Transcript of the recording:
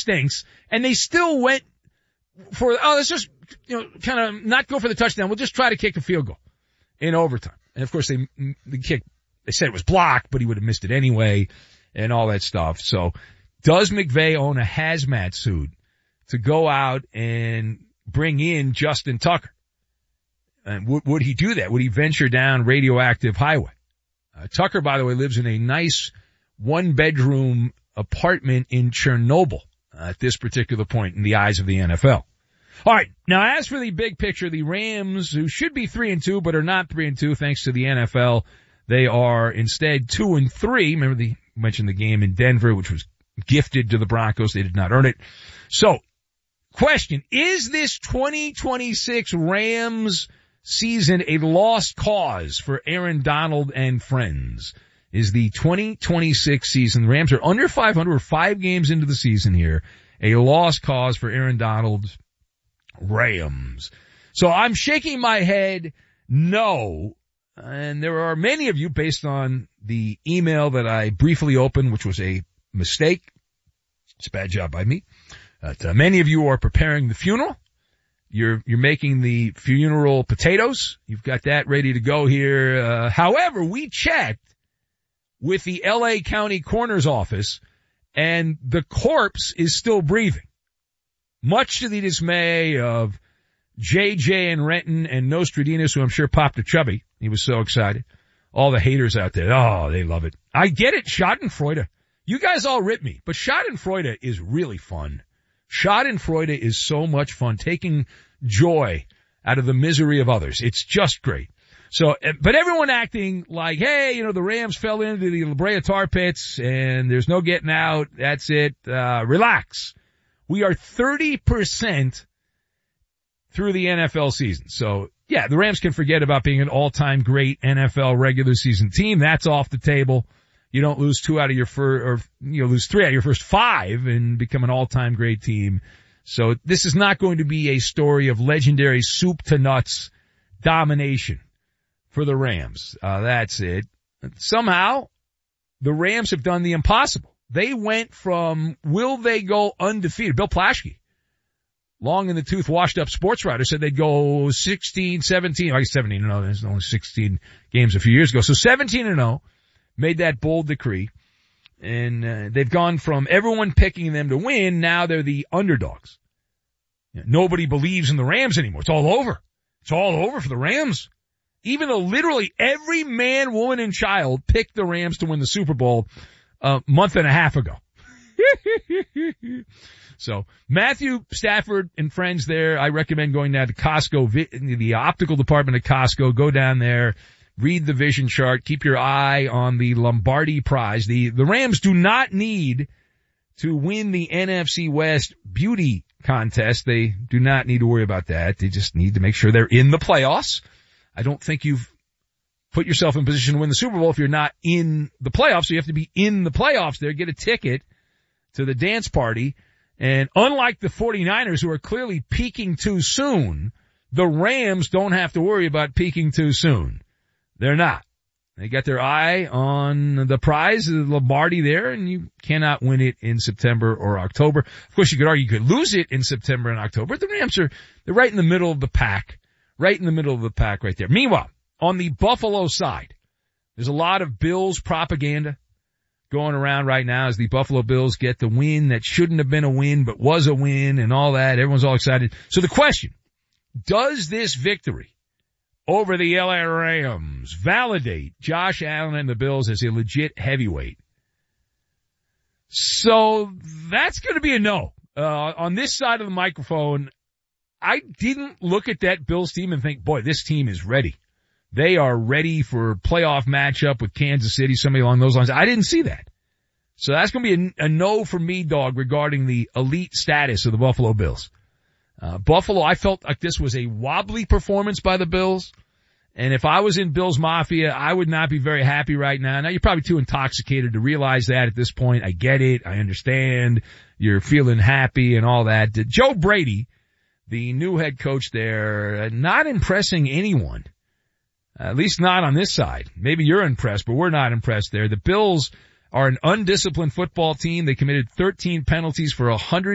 stinks, and they still went for, let's just, kind of not go for the touchdown. We'll just try to kick a field goal in overtime. And of course they said it was blocked, but he would have missed it anyway and all that stuff. So does McVay own a hazmat suit to go out and bring in Justin Tucker? And would he do that? Would he venture down radioactive highway? Tucker, by the way, lives in a nice one-bedroom apartment in Chernobyl at this particular point in the eyes of the NFL. All right. Now, as for the big picture, the Rams, who should be 3-2, but are not 3-2 thanks to the NFL, they are instead 2-3. Remember, they mentioned the game in Denver, which was gifted to the Broncos. They did not earn it. So, question, is this 2026 Rams season a lost cause for Aaron Donald and friends? Is the 2026 season, the Rams are under 500, we're 5 games into the season here, a lost cause for Aaron Donald's Rams? So I'm shaking my head no, and there are many of you, based on the email that I briefly opened, which was a mistake. It's a bad job by me. Many of you are preparing the funeral. You're making the funeral potatoes. You've got that ready to go here. However, we checked with the LA County Coroner's Office, and the corpse is still breathing. Much to the dismay of JJ and Renton and Nostradamus, who I'm sure popped a chubby. He was so excited. All the haters out there, oh, they love it. I get it, Schadenfreude. You guys all rip me, but Schadenfreude is really fun. Schadenfreude is so much fun, taking joy out of the misery of others. It's just great. So, but everyone acting like, hey, the Rams fell into the La Brea Tar Pits and there's no getting out. That's it. Relax. We are 30% through the NFL season. So, yeah, the Rams can forget about being an all-time great NFL regular season team. That's off the table. You don't lose lose 3 out of your first 5 and become an all-time great team. So this is not going to be a story of legendary soup to nuts domination for the Rams. That's it. Somehow, the Rams have done the impossible. They went from, will they go undefeated? Bill Plaschke, long in the tooth, washed up sports writer, said they'd go 16, 17, I guess 17-0. There's only 16 games a few years ago. So 17-0, made that bold decree. And they've gone from everyone picking them to win, now they're the underdogs. Nobody believes in the Rams anymore. It's all over. It's all over for the Rams. Even though literally every man, woman, and child picked the Rams to win the Super Bowl a month and a half ago. So Matthew Stafford and friends there, I recommend going down to Costco, the optical department at Costco. Go down there, read the vision chart, keep your eye on the Lombardi prize. The Rams do not need to win the NFC West beauty contest. They do not need to worry about that. They just need to make sure they're in the playoffs. I don't think you've put yourself in position to win the Super Bowl if you're not in the playoffs. So you have to be in the playoffs there, get a ticket to the dance party. And unlike the 49ers, who are clearly peaking too soon, the Rams don't have to worry about peaking too soon. They're not. They got their eye on the prize, the Lombardi there, and you cannot win it in September or October. Of course, you could argue you could lose it in September and October. The Rams they're right in the middle of the pack. Right in the middle of the pack right there. Meanwhile, on the Buffalo side, there's a lot of Bills propaganda going around right now as the Buffalo Bills get the win that shouldn't have been a win but was a win and all that. Everyone's all excited. So the question, does this victory over the LA Rams validate Josh Allen and the Bills as a legit heavyweight? So that's going to be a no. On this side of the microphone, I didn't look at that Bills team and think, boy, this team is ready. They are ready for playoff matchup with Kansas City, somebody along those lines. I didn't see that. So that's going to be a no for me, dog, regarding the elite status of the Buffalo Bills. Buffalo, I felt like this was a wobbly performance by the Bills. And if I was in Bills Mafia, I would not be very happy right now. Now, you're probably too intoxicated to realize that at this point. I get it. I understand. You're feeling happy and all that. Joe Brady, the new head coach there, not impressing anyone. At least not on this side. Maybe you're impressed, but we're not impressed there. The Bills are an undisciplined football team. They committed 13 penalties for 100